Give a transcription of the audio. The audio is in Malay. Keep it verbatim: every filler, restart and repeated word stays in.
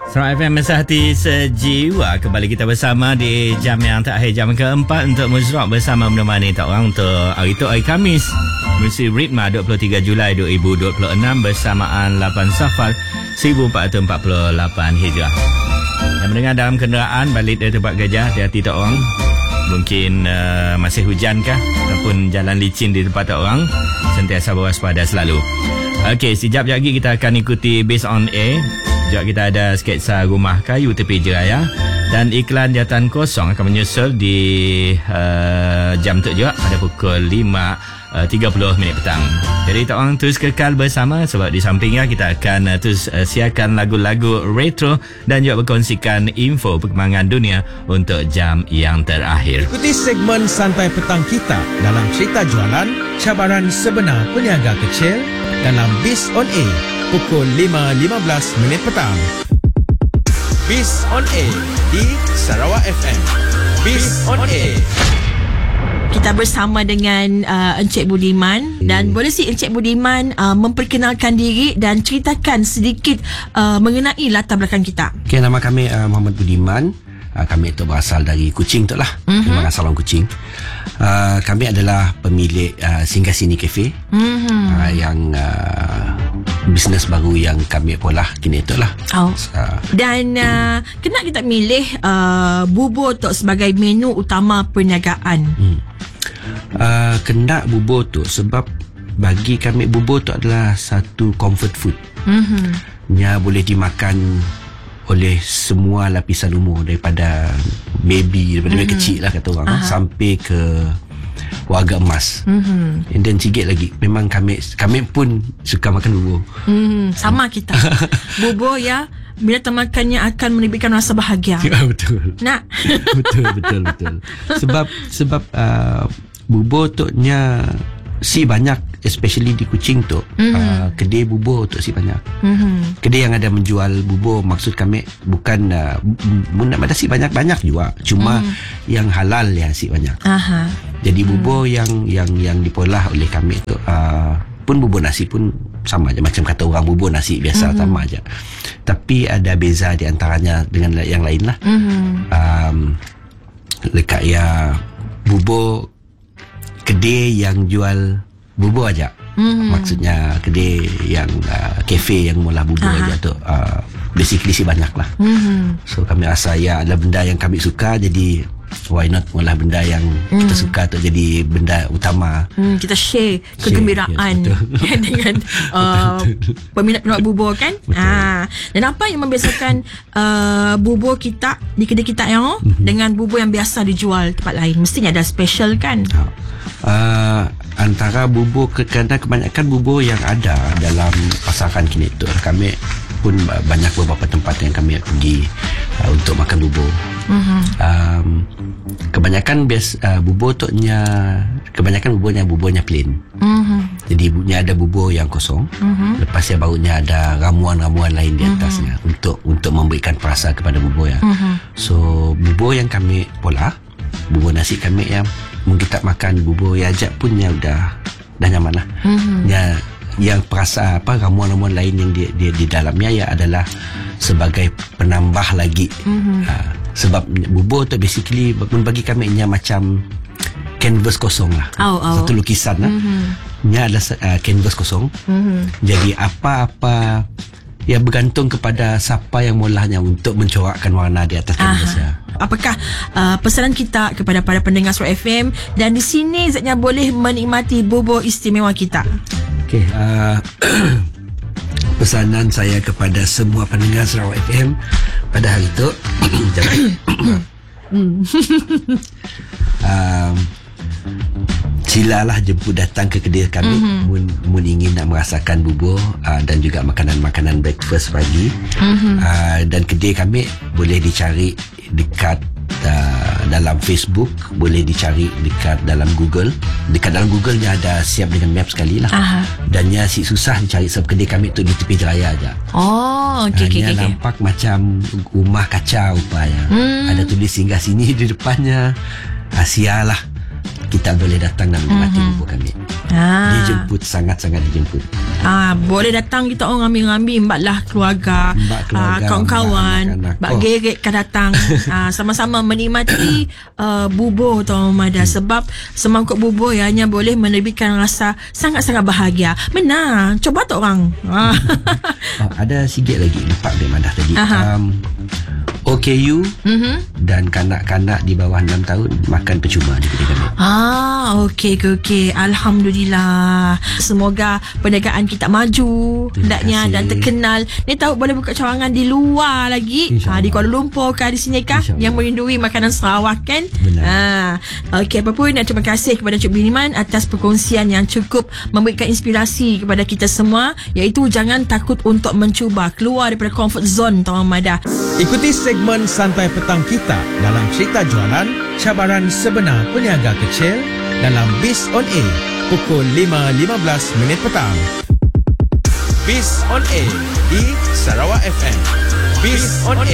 Sarawak F M Mesah Hati Sejiwa. Kembali kita bersama di jam yang terakhir, jam keempat untuk Muzrock bersama menemani tak orang untuk hari itu, hari Khamis, Musim Ritma dua puluh tiga Julai dua ribu dua puluh enam bersamaan lapan Safar seribu empat ratus empat puluh lapan Hijrah. Yang mendengar dalam kenderaan balik dari tempat kerja, hati-hati tak orang. Mungkin uh, masih hujan kah ataupun jalan licin di tempat tak orang, sentiasa berwaspada selalu. Okey, sekejap lagi kita akan ikuti Based on Air. Sekejap kita ada sketsa rumah kayu tepi Jiraya dan iklan jawatan kosong akan menyusul di uh, jam tu juga pada pukul lima tiga puluh minit petang. Jadi tak orang terus kekal bersama sebab di sampingnya kita akan uh, terus uh, siarkan lagu-lagu retro dan juga berkongsikan info perkembangan dunia untuk jam yang terakhir. Ikuti segmen santai petang kita dalam cerita jualan cabaran sebenar peniaga kecil dalam Biz on Air pukul lima lima belas minit petang. Biz on Air di Sarawak F M. Biz on Air. Kita bersama dengan uh, Encik Budiman dan hmm. boleh si Encik Budiman uh, memperkenalkan diri dan ceritakan sedikit uh, mengenai latar belakang kita. Okay, nama kami uh, Muhammad Budiman. Uh, kami itu berasal dari Kuching tu lah. Mm-hmm. Memang asal orang Kuching. Uh, kami adalah pemilik uh, Singgah Sini Cafe. Mm-hmm. Uh, yang uh, bisnes baru yang kami polah kini tu lah. Oh. Uh, Dan uh, kenapa kita milih uh, bubur tu sebagai menu utama perniagaan? Hmm. Uh, kena bubur tu sebab bagi kami bubur tu adalah satu comfort food. Mm-hmm. Nya boleh dimakan oleh semua lapisan umur, daripada baby, daripada mm-hmm. kecil lah kata orang, uh-huh. sampai ke warga emas. Mm-hmm. And then sikit lagi, memang kami kami pun suka makan bubur. Mm, sama kita. Bubur ya, bila termakannya akan menibitkan rasa bahagia. Ya, betul. Nak. betul betul betul. Sebab sebab uh, bubur tu nya si banyak, especially di Kuching tu. Mm-hmm. uh, kedai bubur tu si banyak. Mm-hmm. Kedai yang ada menjual bubur, maksud kami bukan uh, nak ada si banyak-banyak juga, cuma mm. yang halal ya si banyak. Aha. Jadi bubur mm. yang yang yang dipolah oleh kami tu uh, pun bubur nasi pun sama aja, macam kata orang bubur nasi biasa, mm-hmm. sama aja. Tapi ada beza di antaranya dengan yang lain lah. Mm-hmm. um, Lekat ya bubur kedai yang jual bubur aja. Mm-hmm. Maksudnya kedai yang uh, kafe yang mula bubur Aha. aja tu uh, basically si banyak lah. Mm-hmm. So kami rasa ya adalah benda yang kami suka, jadi why not mula benda yang mm. kita suka tu jadi benda utama. Mm, kita share kegembiraan share, yes, dengan uh, peminat-peminat bubur kan. Ah, dan apa yang membezakan uh, bubur kita di kedai kita yang mm-hmm. dengan bubur yang biasa dijual tempat lain? Mestinya ada special kan? Uh, antara bubur ke, kerana kebanyakan bubur yang ada dalam pasaran kini tu, kami pun banyak beberapa tempat yang kami pergi uh, untuk makan bubur. Mm-hmm. um, kebanyakan bias uh, bubur tu nya kebanyakan buburnya buburnya plain. Mm-hmm. Jadi buburnya ada bubur yang kosong. Mm-hmm. Lepas ya barunya ada ramuan-ramuan lain di atasnya, mm-hmm. untuk untuk memberikan perasa kepada bubur ya. Mm-hmm. So bubur yang kami pola, bubur nasi kami yang mungkin tak makan bubur ya ajak pun ya udah dah nyaman lah. Mm-hmm. Ya, yang perasa apa ramuan-ramuan lain yang di, di, di dalamnya ya adalah sebagai penambah lagi. Mm-hmm. uh, sebab bubur tu basically bagi kami nya macam canvas kosong lah. Oh, oh. Satu lukisan lah. Mm-hmm. Nya adalah uh, canvas kosong. Mm-hmm. Jadi apa-apa ya bergantung kepada siapa yang mulanya untuk mencorakkan warna di atas canvas ya. Apakah uh, pesanan kita kepada para pendengar Sarawak F M, dan di sini zatnya boleh menikmati bubur istimewa kita? Okey, uh, pesanan saya kepada semua pendengar Sarawak F M pada hari itu um, silalah jemput datang ke kedai kami. Mm-hmm. mun, mun ingin nak merasakan bubur uh, dan juga makanan-makanan breakfast pagi. Mm-hmm. uh, dan kedai kami boleh dicari dekat uh, dalam Facebook, boleh dicari dekat dalam Google. Dekat dalam Google nya ada siap dengan map sekali lah. Aha. Dan nya si susah dicari sebab kedai kami tu di tepi Jiraya aja. Oh, okey okey okey. Nampak macam rumah kaca rupanya. Hmm. Ada tulis Singgah Sini di depannya. Asialah kita boleh datang dan menikmati mm-hmm. bubur kami. Ah. Dijemput, sangat-sangat dijemput. Ah, boleh datang kita orang ambil-ambil mbak lah keluarga, Mbak keluarga, ah, kawan-kawan, mbak anak-anak. mbak Oh. Gerik kan datang. ah, sama-sama menikmati uh, bubur Tuan Mada, sebab semangkuk bubur ya, hanya boleh menerbitkan rasa sangat-sangat bahagia. Benar, coba tu orang. Ah. Oh, ada sikit lagi nampak dari Madah tadi. Aha. Um, O K U Mhm. dan kanak-kanak di bawah enam tahun makan percuma di kedai kami. Ah, okey, okey, okey. Alhamdulillah. Semoga perniagaan kita maju hendaknya kasih. dan terkenal. Ni tahu boleh buka cawangan di luar lagi. InsyaAllah. Ha, di Kuala Lumpur kah, di sini kah, InsyaAllah. yang merindui makanan Sarawak kan? Benar. Ha. Okey, apa pun, dan terima kasih kepada Cik Biniman atas perkongsian yang cukup memberikan inspirasi kepada kita semua, iaitu jangan takut untuk mencuba, keluar daripada comfort zone Tuan Mada. Ikuti segmen Santai Petang kita dalam Cerita Jualan, cabaran sebenar peniaga kecil dalam Biz on Air pukul lima lima belas minit petang. Biz on Air di Sarawak F M. Biz on Air.